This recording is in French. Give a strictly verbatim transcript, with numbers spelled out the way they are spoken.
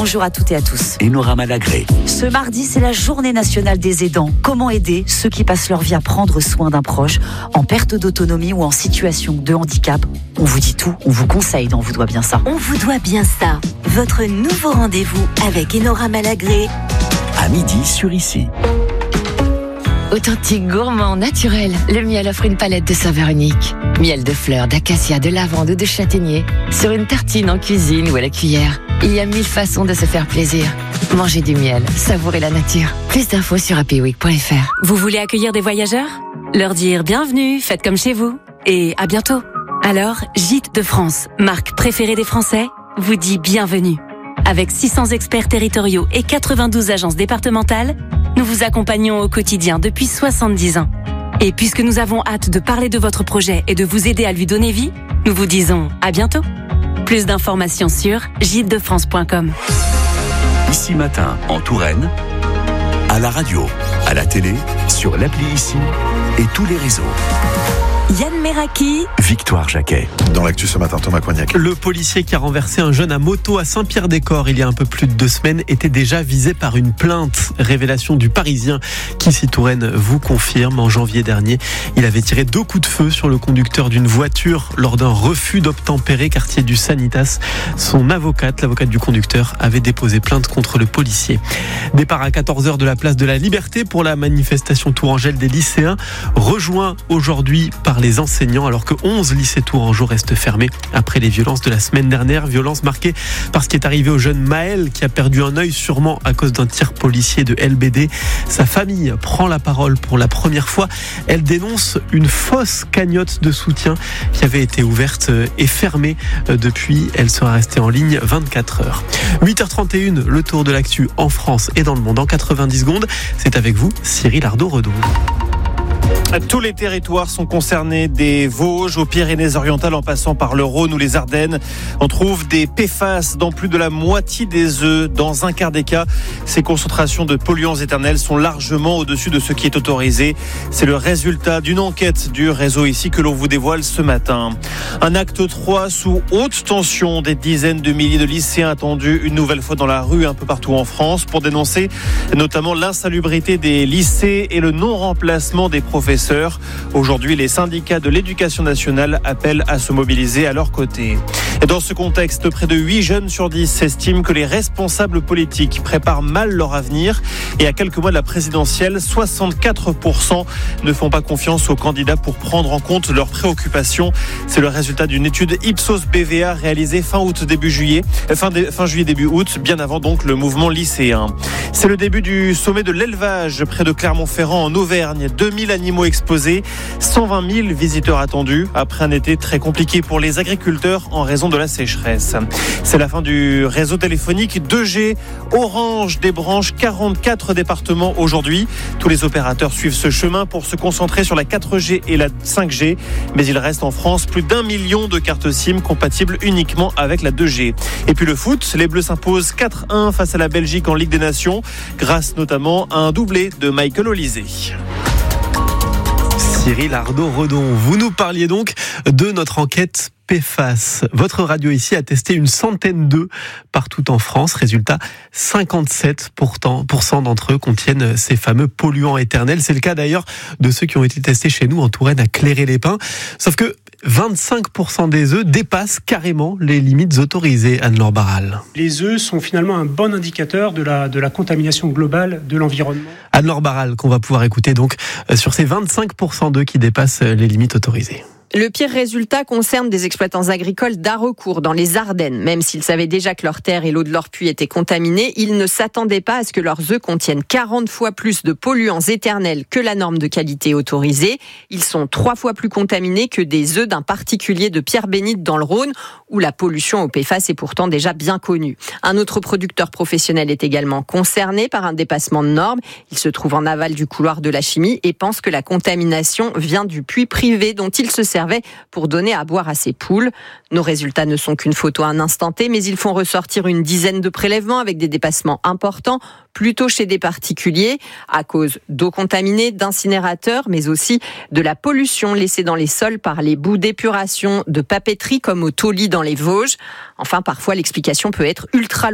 Bonjour à toutes et à tous. Enora Malagré. Ce mardi, c'est la journée nationale des aidants. Comment aider ceux qui passent leur vie à prendre soin d'un proche en perte d'autonomie ou en situation de handicap? On vous dit tout, on vous conseille dans On vous doit bien ça. On vous doit bien ça. Votre nouveau rendez-vous avec Enora Malagré. À midi sur Ici. Authentique, gourmand, naturel, le miel offre une palette de saveurs uniques. Miel de fleurs, d'acacia, de lavande ou de châtaignier. Sur une tartine, en cuisine ou à la cuillère. Il y a mille façons de se faire plaisir. Mangez du miel, savourez la nature. Plus d'infos sur happy week point f r. Vous voulez accueillir des voyageurs? Leur dire bienvenue, faites comme chez vous. Et à bientôt. Alors, Gîtes de France, marque préférée des Français, vous dit bienvenue. Avec six cents experts territoriaux et quatre-vingt-douze agences départementales, nous vous accompagnons au quotidien depuis soixante-dix ans. Et puisque nous avons hâte de parler de votre projet et de vous aider à lui donner vie, nous vous disons à bientôt. Plus d'informations sur gîtes de france point com. Ici Matin, en Touraine, à la radio, à la télé, sur l'appli Ici et tous les réseaux. Yann Meraki, Victoire Jacquet. Dans l'actu ce matin, Thomas Coignac. Le policier qui a renversé un jeune à moto à Saint-Pierre-des-Corps il y a un peu plus de deux semaines était déjà visé par une plainte. Révélation du Parisien qui, ici Touraine, vous confirme. En janvier dernier, il avait tiré deux coups de feu sur le conducteur d'une voiture lors d'un refus d'obtempérer, quartier du Sanitas. Son avocate, l'avocate du conducteur, avait déposé plainte contre le policier. Départ à quatorze heures de la place de la Liberté pour la manifestation tourangelle des lycéens, rejoint aujourd'hui par les enseignants, alors que onze lycées tourangeaux restent fermés après les violences de la semaine dernière. Violences marquées par ce qui est arrivé au jeune Maël qui a perdu un œil sûrement à cause d'un tir policier de L B D. Sa famille prend la parole pour la première fois. Elle dénonce une fausse cagnotte de soutien qui avait été ouverte et fermée depuis. Elle sera restée en ligne vingt-quatre heures. huit heures trente et une, le tour de l'actu en France et dans le monde en quatre-vingt-dix secondes. C'est avec vous, Cyril Ardo-Redon. Tous les territoires sont concernés, des Vosges aux Pyrénées-Orientales en passant par le Rhône ou les Ardennes. On trouve des P F A S dans plus de la moitié des œufs. Dans un quart des cas, ces concentrations de polluants éternels sont largement au-dessus de ce qui est autorisé. C'est le résultat d'une enquête du réseau Ici que l'on vous dévoile ce matin. Un acte trois sous haute tension. Des dizaines de milliers de lycéens attendus une nouvelle fois dans la rue un peu partout en France pour dénoncer notamment l'insalubrité des lycées et le non-remplacement des professeurs. Aujourd'hui, les syndicats de l'éducation nationale appellent à se mobiliser à leur côté. Et dans ce contexte, près de huit jeunes sur dix estiment que les responsables politiques préparent mal leur avenir. Et à quelques mois de la présidentielle, soixante-quatre pour cent ne font pas confiance aux candidats pour prendre en compte leurs préoccupations. C'est le résultat d'une étude Ipsos B V A réalisée fin août, début juillet, fin, de, fin juillet, début août, bien avant donc le mouvement lycéen. C'est le début du sommet de l'élevage près de Clermont-Ferrand en Auvergne. deux mille animaux exposés, cent vingt mille visiteurs attendus après un été très compliqué pour les agriculteurs en raison de la sécheresse. C'est la fin du réseau téléphonique deux G. Orange débranche quarante-quatre départements aujourd'hui. Tous les opérateurs suivent ce chemin pour se concentrer sur la quatre G et la cinq G. Mais il reste en France plus d'un million de cartes SIM compatibles uniquement avec la deux G. Et puis le foot, les Bleus s'imposent quatre un face à la Belgique en Ligue des Nations, grâce notamment à un doublé de Michael Olysée. Cyril Ardo-Redon, vous nous parliez donc de notre enquête P F A S. Votre radio Ici a testé une centaine d'œufs partout en France. Résultat, cinquante-sept pour cent d'entre eux contiennent ces fameux polluants éternels. C'est le cas d'ailleurs de ceux qui ont été testés chez nous en Touraine à Cléré-les-Pins. Sauf que vingt-cinq pour cent des œufs dépassent carrément les limites autorisées, Anne-Laure Barral. Les œufs sont finalement un bon indicateur de la, de la contamination globale de l'environnement. Anne-Laure Barral, qu'on va pouvoir écouter donc sur ces vingt-cinq pour cent d'œufs qui dépassent les limites autorisées. Le pire résultat concerne des exploitants agricoles d'Haraucourt, dans les Ardennes. Même s'ils savaient déjà que leur terre et l'eau de leur puits étaient contaminées, ils ne s'attendaient pas à ce que leurs œufs contiennent quarante fois plus de polluants éternels que la norme de qualité autorisée. Ils sont trois fois plus contaminés que des œufs d'un particulier de Pierre-Bénite dans le Rhône, où la pollution au P F A S est pourtant déjà bien connue. Un autre producteur professionnel est également concerné par un dépassement de normes. Il se trouve en aval du couloir de la chimie et pense que la contamination vient du puits privé dont il se sert pour donner à boire à ses poules. Nos résultats ne sont qu'une photo à un instant T, mais ils font ressortir une dizaine de prélèvements avec des dépassements importants, plutôt chez des particuliers, à cause d'eau contaminée, d'incinérateurs, mais aussi de la pollution laissée dans les sols par les boues d'épuration de papeterie comme au Tauly dans les Vosges. Enfin, parfois, l'explication peut être ultra